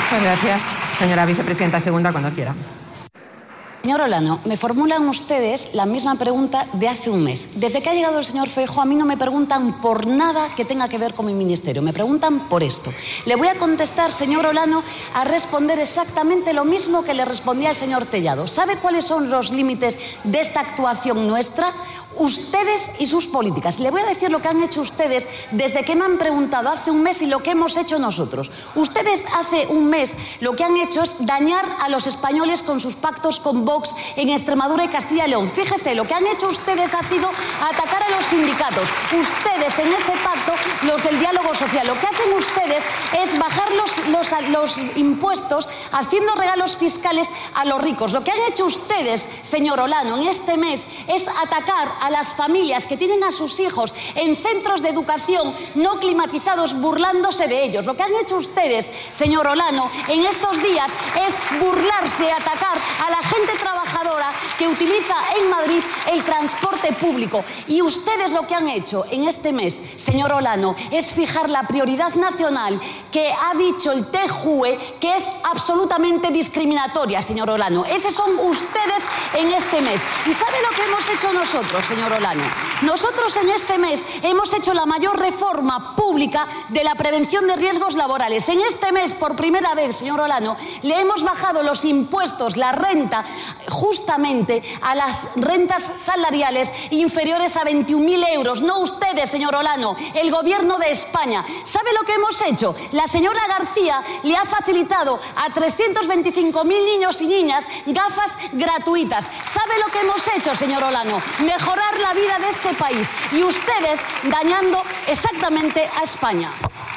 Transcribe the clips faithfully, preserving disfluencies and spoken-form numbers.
Muchas gracias, señora vicepresidenta segunda, cuando quiera. Señor Olano, me formulan ustedes la misma pregunta de hace un mes. Desde que ha llegado el señor Feijóo, a mí no me preguntan por nada que tenga que ver con mi ministerio. Me preguntan por esto. Le voy a contestar, señor Olano, a responder exactamente lo mismo que le respondía al señor Tellado. ¿Sabe cuáles son los límites de esta actuación nuestra? Ustedes y sus políticas. Le voy a decir lo que han hecho ustedes desde que me han preguntado hace un mes y lo que hemos hecho nosotros. Ustedes hace un mes lo que han hecho es dañar a los españoles con sus pactos con Vox en Extremadura y Castilla y León. Fíjese, lo que han hecho ustedes ha sido atacar a los sindicatos. Ustedes en ese pacto, los del diálogo social, lo que hacen ustedes es bajar los, los, los impuestos haciendo regalos fiscales a los ricos. Lo que han hecho ustedes, señor Olano, en este mes es atacar a las familias que tienen a sus hijos en centros de educación no climatizados, burlándose de ellos. Lo que han hecho ustedes, señor Olano, en estos días es burlarse, atacar a la gente trabajadora que utiliza en Madrid el transporte público. Y ustedes lo que han hecho en este mes, señor Olano, es fijar la prioridad nacional que ha dicho el T J U E que es absolutamente discriminatoria, señor Olano. Esos son ustedes en este mes. ¿Y sabe lo que hemos hecho nosotros, señor Olano? Nosotros en este mes hemos hecho la mayor reforma pública de la prevención de riesgos laborales. En este mes, por primera vez, señor Olano, le hemos bajado los impuestos, la renta, justamente a las rentas salariales inferiores a veintiún mil euros. No ustedes, señor Olano, el Gobierno de España. ¿Sabe lo que hemos hecho? La señora García le ha facilitado a trescientos veinticinco mil niños y niñas gafas gratuitas. ¿Sabe lo que hemos hecho, señor Olano? Mejorar la vida de este país. Y ustedes dañando exactamente a España.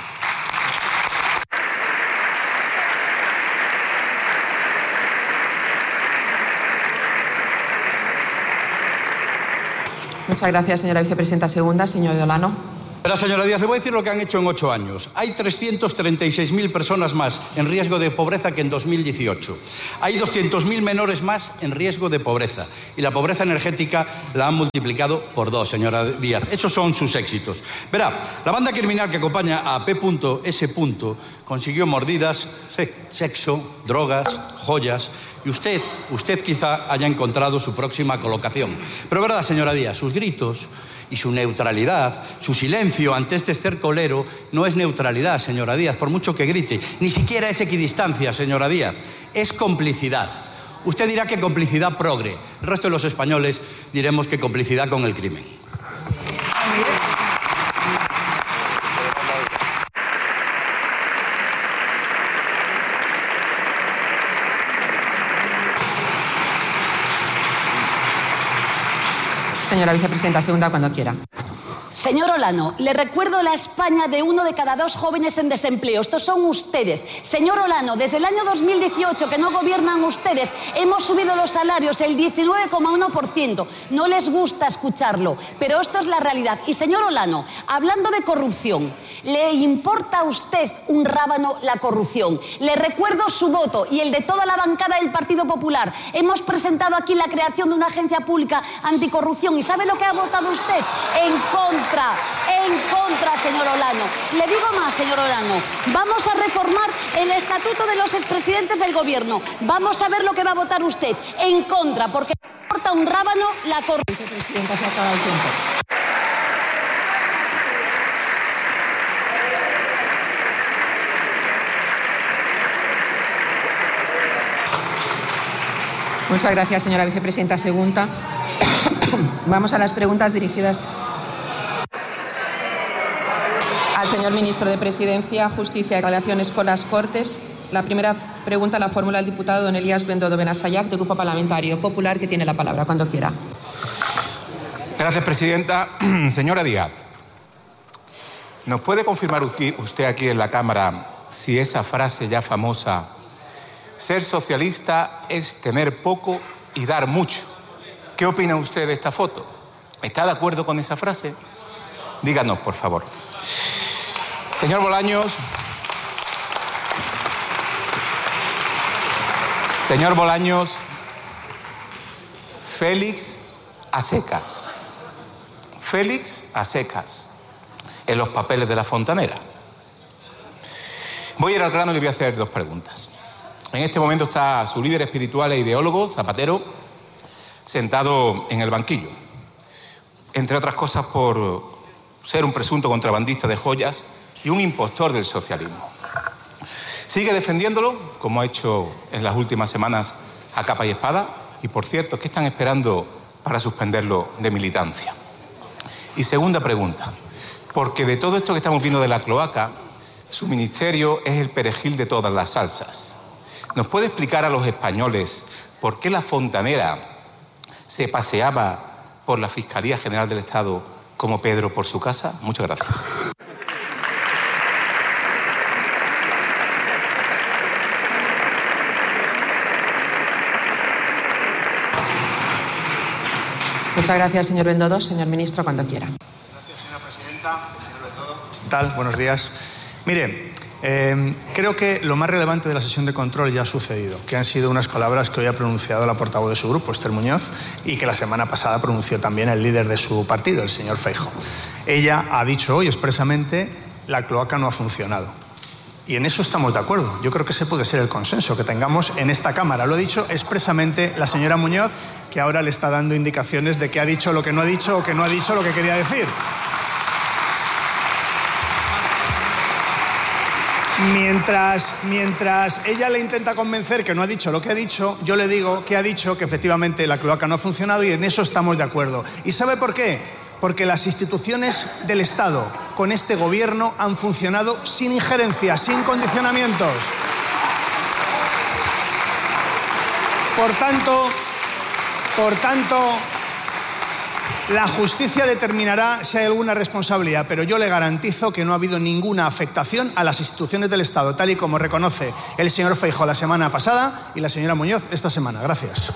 Muchas gracias, señora vicepresidenta segunda. Señor Olano. Pero, señora Díaz, le voy a decir lo que han hecho en ocho años. Hay trescientas treinta y seis mil personas más en riesgo de pobreza que en dos mil dieciocho. Hay doscientos mil menores más en riesgo de pobreza. Y la pobreza energética la han multiplicado por dos, señora Díaz. Esos son sus éxitos. Verá, la banda criminal que acompaña a P S consiguió mordidas, sexo, drogas, joyas. Y usted, usted quizá haya encontrado su próxima colocación. Pero verdad, señora Díaz, sus gritos y su neutralidad, su silencio ante este estercolero no es neutralidad, señora Díaz, por mucho que grite. Ni siquiera es equidistancia, señora Díaz. Es complicidad. Usted dirá que complicidad progre. El resto de los españoles diremos que complicidad con el crimen. Señora vicepresidenta segunda, cuando quiera. Señor Olano, le recuerdo la España de uno de cada dos jóvenes en desempleo. Estos son ustedes. Señor Olano, desde el año dos mil dieciocho, que no gobiernan ustedes, hemos subido los salarios el diecinueve coma uno por ciento. No les gusta escucharlo, pero esto es la realidad. Y señor Olano, hablando de corrupción, ¿le importa a usted un rábano la corrupción? Le recuerdo su voto y el de toda la bancada del Partido Popular. Hemos presentado aquí la creación de una agencia pública anticorrupción. ¿Y sabe lo que ha votado usted? En contra. En contra, señor Olano. Le digo más, señor Olano. Vamos a reformar el estatuto de los expresidentes del Gobierno. Vamos a ver lo que va a votar usted. En contra, porque importa un rábano la corrupción. Vicepresidenta, se acaba el tiempo. Muchas gracias, señora vicepresidenta segunda. Vamos a las preguntas dirigidas al señor ministro de Presidencia, Justicia y Relaciones con las Cortes. La primera pregunta la formula el diputado don Elías Bendodo Benasayac, del Grupo Parlamentario Popular, que tiene la palabra cuando quiera. Gracias, presidenta. Señora Díaz, ¿nos puede confirmar usted aquí en la Cámara si esa frase ya famosa, ser socialista es tener poco y dar mucho? ¿Qué opina usted de esta foto? ¿Está de acuerdo con esa frase? Díganos, por favor. Señor Bolaños. Señor Bolaños, Félix a secas. Félix a secas en los papeles de la Fontanera. Voy a ir al grano y le voy a hacer dos preguntas. En este momento está su líder espiritual e ideólogo, Zapatero, sentado en el banquillo. Entre otras cosas por ser un presunto contrabandista de joyas y un impostor del socialismo. Sigue defendiéndolo, como ha hecho en las últimas semanas a capa y espada. Y, por cierto, ¿qué están esperando para suspenderlo de militancia? Y segunda pregunta, porque de todo esto que estamos viendo de la cloaca, su ministerio es el perejil de todas las salsas. ¿Nos puede explicar a los españoles por qué la fontanera se paseaba por la Fiscalía General del Estado como Pedro por su casa? Muchas gracias. Muchas gracias, señor Bendodo. Señor ministro, cuando quiera. Gracias, señora presidenta. Señor Bendodo. ¿Qué tal? Buenos días. Mire, eh, creo que lo más relevante de la sesión de control ya ha sucedido, que han sido unas palabras que hoy ha pronunciado la portavoz de su grupo, Esther Muñoz, y que la semana pasada pronunció también el líder de su partido, el señor Feijóo. Ella ha dicho hoy expresamente: la cloaca no ha funcionado. Y en eso estamos de acuerdo. Yo creo que ese puede ser el consenso que tengamos en esta Cámara. Lo ha dicho expresamente la señora Muñoz, que ahora le está dando indicaciones de que ha dicho lo que no ha dicho o que no ha dicho lo que quería decir. Mientras, mientras ella le intenta convencer que no ha dicho lo que ha dicho, yo le digo que ha dicho que efectivamente la cloaca no ha funcionado, y en eso estamos de acuerdo. ¿Y sabe por qué? Porque las instituciones del Estado con este gobierno han funcionado sin injerencia, sin condicionamientos. Por tanto, por tanto, la justicia determinará si hay alguna responsabilidad, pero yo le garantizo que no ha habido ninguna afectación a las instituciones del Estado, tal y como reconoce el señor Feijóo la semana pasada y la señora Muñoz esta semana. Gracias.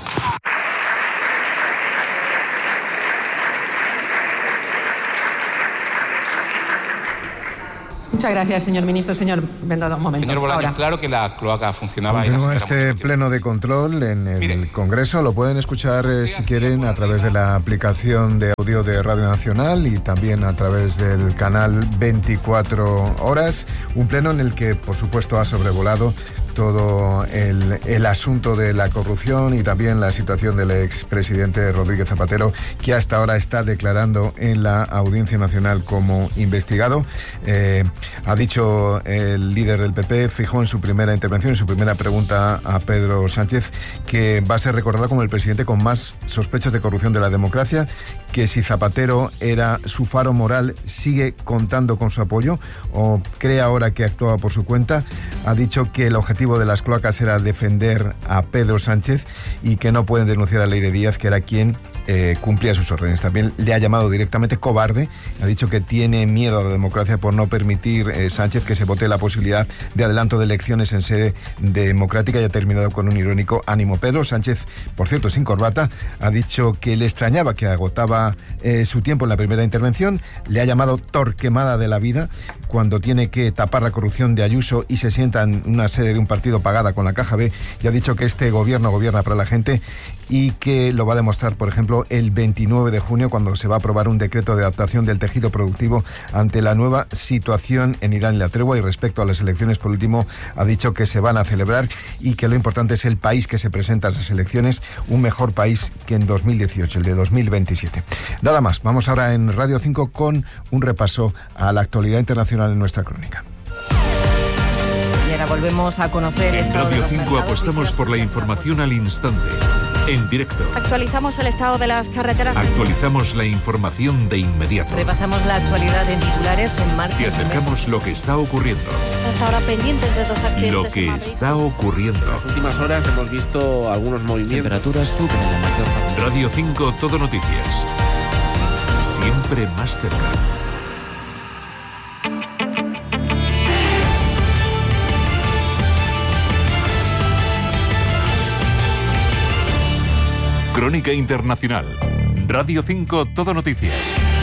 Muchas gracias, señor ministro. Señor Bendodo, un momento. Señor Bolaños, Ahora. claro que la cloaca funcionaba. Continúa y este pleno de control en el Mire, Congreso. Lo pueden escuchar, eh, si quieren, a través de la aplicación de audio de Radio Nacional y también a través del canal veinticuatro horas. Un pleno en el que, por supuesto, ha sobrevolado todo el, el asunto de la corrupción y también la situación del expresidente Rodríguez Zapatero, que hasta ahora está declarando en la Audiencia Nacional como investigado. Eh, ha dicho el líder del P P, Feijóo, en su primera intervención, en su primera pregunta a Pedro Sánchez, que va a ser recordado como el presidente con más sospechas de corrupción de la democracia, que si Zapatero era su faro moral, sigue contando con su apoyo o cree ahora que actúa por su cuenta. Ha dicho que el objetivo de las cloacas era defender a Pedro Sánchez y que no pueden denunciar a Leire Díaz, que era quien eh, cumplía sus órdenes. También le ha llamado directamente cobarde. Ha dicho que tiene miedo a la democracia por no permitir eh, Sánchez que se vote la posibilidad de adelanto de elecciones en sede democrática, y ha terminado con un irónico ánimo. Pedro Sánchez, por cierto, sin corbata, ha dicho que le extrañaba que agotaba eh, su tiempo en la primera intervención. Le ha llamado Torquemada de la vida cuando tiene que tapar la corrupción de Ayuso y se sienta en una sede de un partido pagada con la Caja B, y ha dicho que este gobierno gobierna para la gente y que lo va a demostrar, por ejemplo, el veintinueve de junio, cuando se va a aprobar un decreto de adaptación del tejido productivo ante la nueva situación en Irán y la tregua. Y respecto a las elecciones, por último, ha dicho que se van a celebrar y que lo importante es el país que se presenta a esas elecciones, un mejor país que en dos mil dieciocho, el de dos mil veintisiete. Nada más, vamos ahora en Radio cinco con un repaso a la actualidad internacional en nuestra crónica. Y ahora volvemos a conocer el En Radio cinco apostamos por la información al instante, en directo. Actualizamos el estado de las carreteras. Actualizamos la información de inmediato. Repasamos la actualidad en titulares en marcha. Y acercamos lo que está ocurriendo. Hasta ahora pendientes de dos accidentes. Lo que está ocurriendo. En las últimas horas hemos visto algunos movimientos. Temperaturas suben en la mayor parte. Radio cinco, Todo Noticias. Siempre más cerca. Crónica Internacional. Radio cinco, Todo Noticias.